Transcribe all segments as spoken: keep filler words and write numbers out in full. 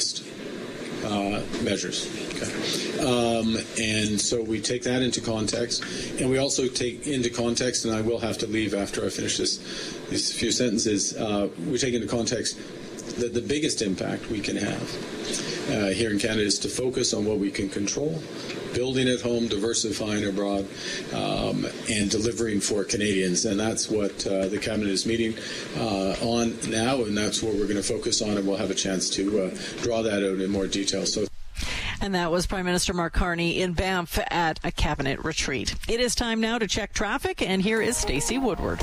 stimulus uh, measures. Okay. Um, and so we take that into context, and we also take into context, and I will have to leave after I finish this, these few sentences, uh, we take into context that the biggest impact we can have uh, here in Canada is to focus on what we can control, building at home, diversifying abroad, um, and delivering for Canadians. And that's what uh, the Cabinet is meeting uh, on now, and that's what we're going to focus on, and we'll have a chance to uh, draw that out in more detail. So. And that was Prime Minister Mark Carney in Banff at a cabinet retreat. It is time now to check traffic, and here is Stacey Woodward.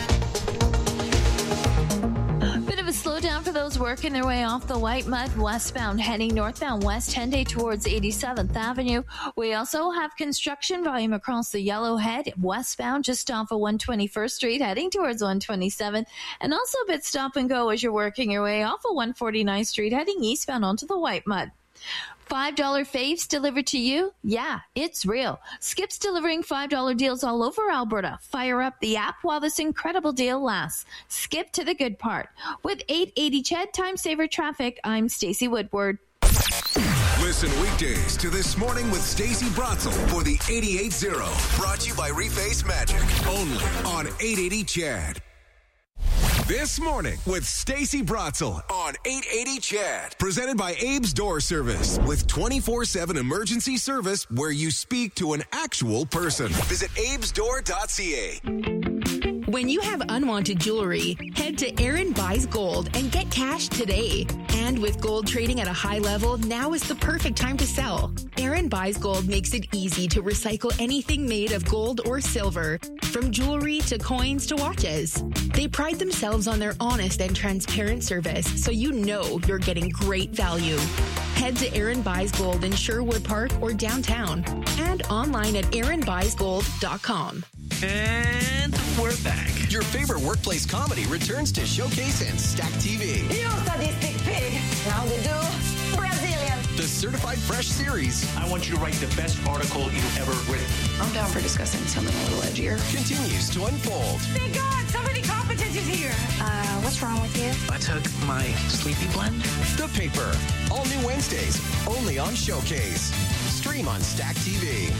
Bit of a slowdown for those working their way off the White Mud westbound, heading northbound West Henday towards eighty-seventh Avenue. We also have construction volume across the Yellowhead westbound just off of one twenty-first Street, heading towards one twenty-seventh, and also a bit stop and go as you're working your way off of one forty-ninth Street, heading eastbound onto the White Mud. five dollar faves delivered to you? Yeah, it's real. Skip's delivering five dollar deals all over Alberta. Fire up the app while this incredible deal lasts. Skip to the good part. With eight eighty C H E D Time Saver Traffic, I'm Stacey Woodward. Listen weekdays to This Morning with Stacey Bratzel for the eighty-eight zero. Brought to you by Reface Magic. Only on eight eighty C H E D. This Morning with Stacey Bratzel on eight eighty C H E D. Presented by Abe's Door Service with twenty-four seven emergency service where you speak to an actual person. Visit abes door dot c a. When you have unwanted jewelry, head to Aaron Buys Gold and get cash today. And with gold trading at a high level, now is the perfect time to sell. Aaron Buys Gold makes it easy to recycle anything made of gold or silver, from jewelry to coins to watches. They pride themselves on their honest and transparent service, so you know you're getting great value. Head to Aaron Buys Gold in Sherwood Park or downtown, and online at aaron buys gold dot com. And we're back. Your favorite workplace comedy returns to Showcase and Stack T V. You sadistic pig. Now they do Brazilian. The Certified Fresh series. I want you to write the best article you've ever written. I'm down for discussing something a little edgier. Continues to unfold. Thank God, somebody competent is here. Uh, what's wrong with you? I took my sleepy blend. The Paper. All new Wednesdays. Only on Showcase. Stream on Stack T V.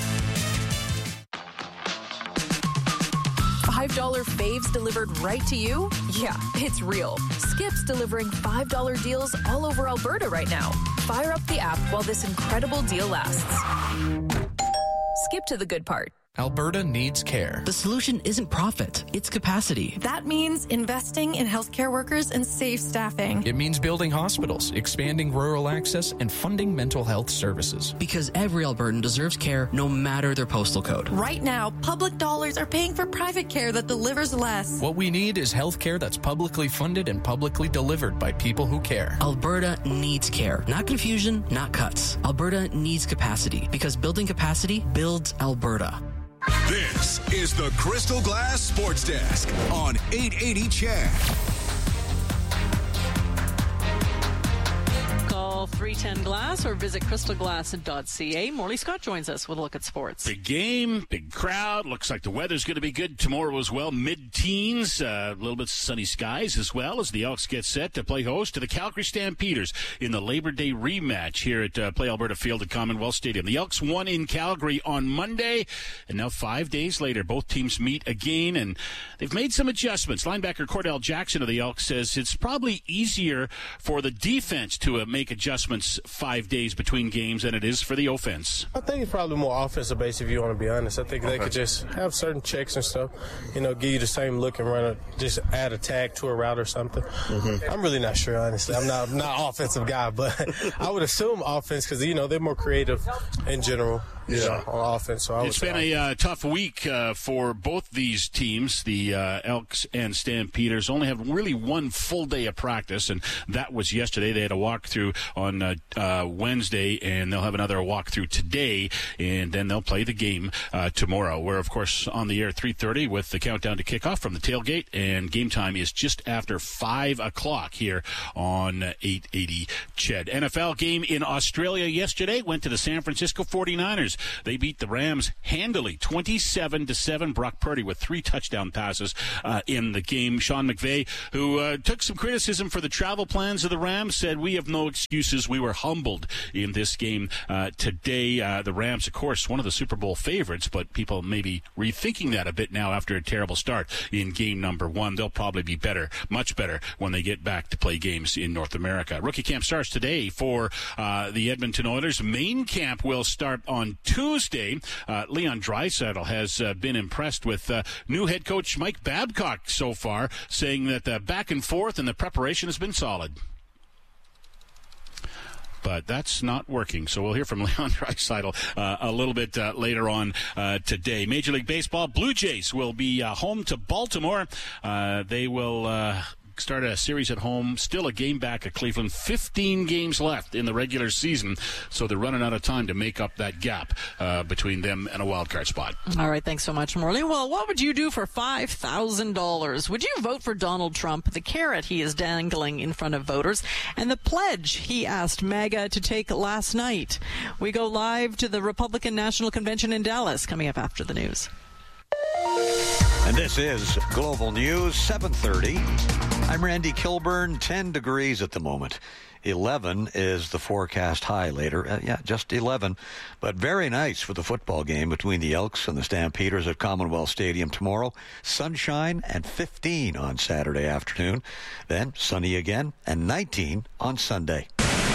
five dollar faves delivered right to you? Yeah, it's real. Skip's delivering five dollar deals all over Alberta right now. Fire up the app while this incredible deal lasts. Skip to the good part. Alberta needs care. The solution isn't profit, it's capacity. That means investing in healthcare workers and safe staffing. It means building hospitals, expanding rural access, and funding mental health services. Because every Albertan deserves care no matter their postal code. Right now, public dollars are paying for private care that delivers less. What we need is health care that's publicly funded and publicly delivered by people who care. Alberta needs care. Not confusion, not cuts. Alberta needs capacity, because building capacity builds Alberta. This is the Crystal Glass Sports Desk on eight eighty C H E D. Call three ten glass or visit crystal glass dot c a. Morley Scott joins us with a look at sports. Big game, big crowd. Looks like the weather's going to be good tomorrow as well. Mid-teens, uh, a little bit sunny skies as well as the Elks get set to play host to the Calgary Stampeders in the Labor Day rematch here at uh, Play Alberta Field at Commonwealth Stadium. The Elks won in Calgary on Monday, and now five days later, both teams meet again, and they've made some adjustments. Linebacker Cordell Jackson of the Elks says it's probably easier for the defense to uh, make adjustments five days between games than it is for the offense. I think it's probably more offensive based, if you want to be honest. I think they could just have certain checks and stuff, you know, give you the same look and run it, just add a tag to a route or something. Mm-hmm. I'm really not sure, honestly. I'm not not an offensive guy, but I would assume offense because, you know, they're more creative in general. Yeah, on offense. So I it's been a uh, tough week uh, for both these teams, the uh, Elks and Stampeders. Only have really one full day of practice, and that was yesterday. They had a walkthrough on uh, uh, Wednesday, and they'll have another walkthrough today, and then they'll play the game uh, tomorrow. We're, of course, on the air at three thirty with the countdown to kickoff from the tailgate, and game time is just after five o'clock here on eight eighty C H E D. N F L game in Australia yesterday went to the San Francisco forty-niners. They beat the Rams handily, twenty-seven to seven. Brock Purdy with three touchdown passes uh, in the game. Sean McVay, who uh, took some criticism for the travel plans of the Rams, said, "We have no excuses. We were humbled in this game uh, today." Uh, the Rams, of course, one of the Super Bowl favorites, but people may be rethinking that a bit now after a terrible start in game number one. They'll probably be better, much better, when they get back to play games in North America. Rookie camp starts today for uh, the Edmonton Oilers. Main camp will start on Tuesday. Uh, Leon Draisaitl has uh, been impressed with uh, new head coach Mike Babcock so far, saying that the back and forth and the preparation has been solid. But that's not working, so we'll hear from Leon Draisaitl uh, a little bit uh, later on uh, today. Major League Baseball, Blue Jays will be uh, home to Baltimore. Uh, they will uh, start a series at home, still a game back at Cleveland. fifteen games left in the regular season, so they're running out of time to make up that gap uh, between them and a wild card spot. All right, thanks so much, Morley. Well, what would you do for five thousand dollars? Would you vote for Donald Trump, the carrot he is dangling in front of voters, and the pledge he asked MAGA to take last night? We go live to the Republican National Convention in Dallas, coming up after the news. And this is Global News, seven thirty. I'm Randy Kilburn, ten degrees at the moment. eleven is the forecast high later. Uh, yeah, just eleven. But very nice for the football game between the Elks and the Stampeders at Commonwealth Stadium tomorrow. Sunshine and fifteen on Saturday afternoon. Then sunny again and nineteen on Sunday.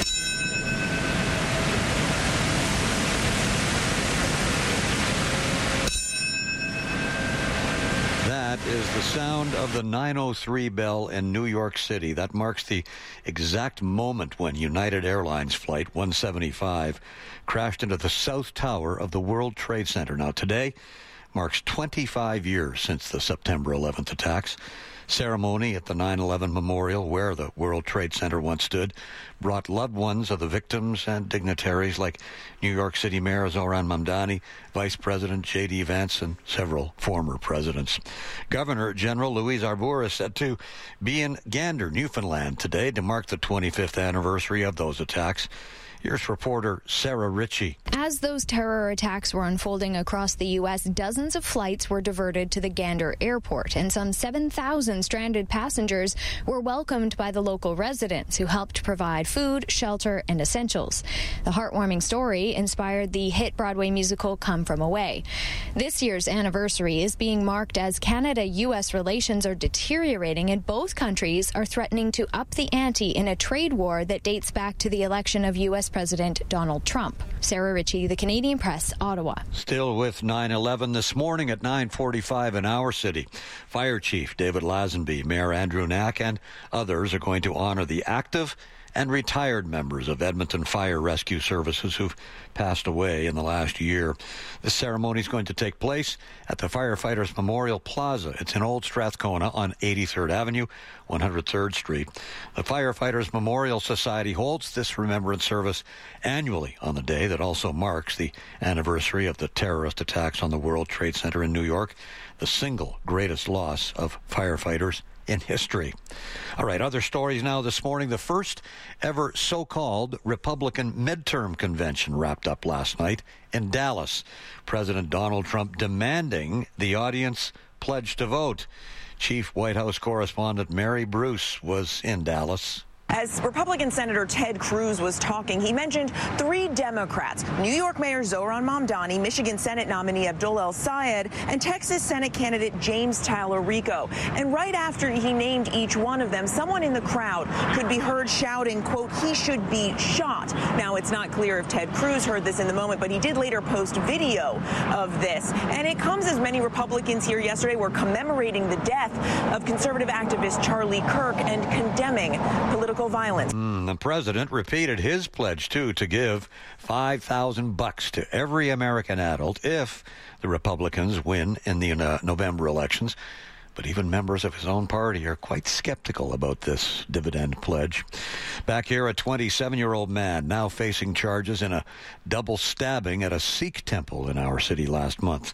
That is the sound of the nine oh three bell in New York City. That marks the exact moment when United Airlines Flight one seventy-five crashed into the South Tower of the World Trade Center. Now, today marks twenty-five years since the September eleventh attacks. Ceremony at the nine eleven Memorial, where the World Trade Center once stood, brought loved ones of the victims and dignitaries like New York City Mayor Zohran Mamdani, Vice President J D. Vance, and several former presidents. Governor General Louise Arbour is set to be in Gander, Newfoundland today to mark the twenty-fifth anniversary of those attacks. Here's reporter Sarah Ritchie. As those terror attacks were unfolding across the U S, dozens of flights were diverted to the Gander airport, and some seven thousand stranded passengers were welcomed by the local residents who helped provide food, shelter, and essentials. The heartwarming story inspired the hit Broadway musical Come From Away. This year's anniversary is being marked as Canada U S relations are deteriorating and both countries are threatening to up the ante in a trade war that dates back to the election of U S President Donald Trump. Sarah Ritchie, The Canadian Press, Ottawa. Still with nine eleven this morning at nine forty-five in our city. Fire Chief David Lazenby, Mayor Andrew Knack, and others are going to honor the active and retired members of Edmonton Fire Rescue Services who've passed away in the last year. The ceremony is going to take place at the Firefighters Memorial Plaza. It's in Old Strathcona on eighty-third Avenue, one hundred third Street. The Firefighters Memorial Society holds this remembrance service annually on the day that also marks the anniversary of the terrorist attacks on the World Trade Center in New York, the single greatest loss of firefighters in history. All right, other stories now this morning. The first ever so-called Republican midterm convention wrapped up last night in Dallas. President Donald Trump demanding the audience pledge to vote. Chief White House correspondent Mary Bruce was in Dallas. As Republican Senator Ted Cruz was talking, he mentioned three Democrats, New York Mayor Zohran Mamdani, Michigan Senate nominee Abdul El-Sayed, and Texas Senate candidate James Talarico. And right after he named each one of them, someone in the crowd could be heard shouting, quote, "He should be shot." Now, it's not clear if Ted Cruz heard this in the moment, but he did later post video of this. And it comes as many Republicans here yesterday were commemorating the death of conservative activist Charlie Kirk and condemning political violence. Mm, the president repeated his pledge, too, to give five thousand bucks to every American adult if the Republicans win in the uh, November elections. But even members of his own party are quite skeptical about this dividend pledge. Back here, a twenty-seven-year-old man now facing charges in a double stabbing at a Sikh temple in our city last month.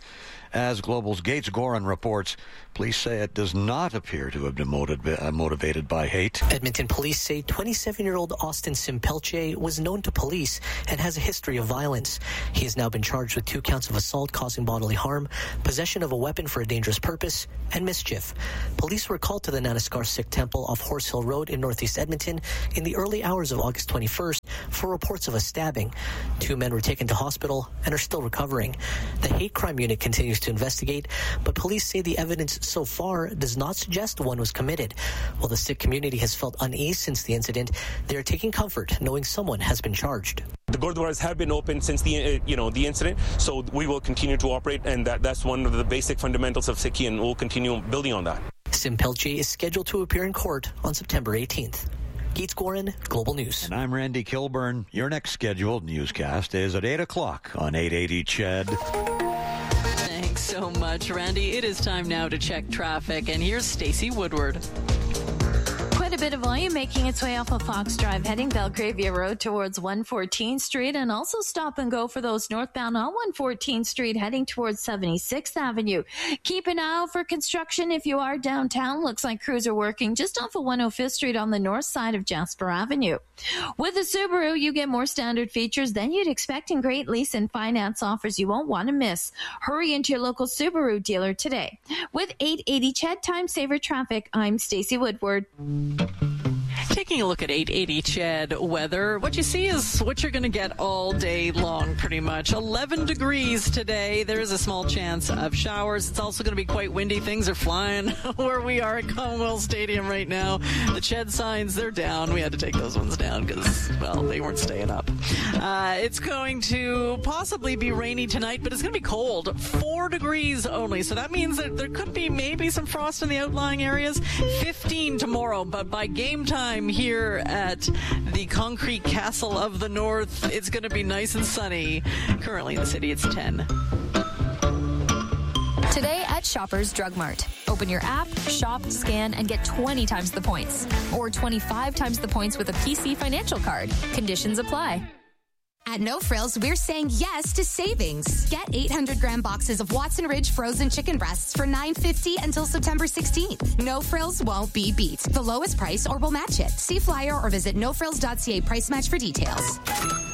As Global's Gates Gorin reports, police say it does not appear to have been motiv- uh, motivated by hate. Edmonton police say twenty-seven-year-old Austin Simpelche was known to police and has a history of violence. He has now been charged with two counts of assault causing bodily harm, possession of a weapon for a dangerous purpose, and mischief. Police were called to the Nanaskar Sikh Temple off Horse Hill Road in northeast Edmonton in the early hours of August twenty-first for reports of a stabbing. Two men were taken to hospital and are still recovering. The hate crime unit continues to investigate, but police say the evidence so far does not suggest one was committed. While the Sikh community has felt unease since the incident, they are taking comfort knowing someone has been charged. The Gurdwaras have been open since the uh, you know the incident, so we will continue to operate, and that, that's one of the basic fundamentals of Sikhi, and we'll continue building on that. Simpelche is scheduled to appear in court on September eighteenth. Gates Gorin, Global News. And I'm Randy Kilburn. Your next scheduled newscast is at eight o'clock on eight eighty C H E D. Thanks so much, Randy. It is time now to check traffic, and here's Stacey Woodward. Quite a bit of volume making its way off of Fox Drive, heading Belgravia Road towards one fourteenth Street, and also stop and go for those northbound on one fourteenth Street, heading towards seventy-sixth Avenue. Keep an eye out for construction if you are downtown. Looks like crews are working just off of one oh fifth Street on the north side of Jasper Avenue. With the Subaru, you get more standard features than you'd expect in great lease and finance offers you won't want to miss. Hurry into your local Subaru dealer today. With eight eighty C H E D Time Saver Traffic, I'm Stacey Woodward. Taking a look at eight eighty C H E D weather, what you see is what you're going to get all day long, pretty much. eleven degrees today. There is a small chance of showers. It's also going to be quite windy. Things are flying where we are at Commonwealth Stadium right now. The C H E D signs, they're down. We had to take those ones down because, well, they weren't staying up. Uh, it's going to possibly be rainy tonight, but it's going to be cold. Four degrees only. So that means that there could be maybe some frost in the outlying areas. fifteen tomorrow, but by game time here at the Concrete Castle of the North, it's going to be nice and sunny. Currently in the city, it's ten. Today at Shoppers Drug Mart. Open your app, shop, scan, and get twenty times the points. Or twenty-five times the points with a P C financial card. Conditions apply. At No Frills, we're saying yes to savings. Get eight hundred gram boxes of Watson Ridge frozen chicken breasts for nine fifty until September sixteenth. No Frills won't be beat. The lowest price or we'll match it. See flyer or visit no frills dot c a price match for details.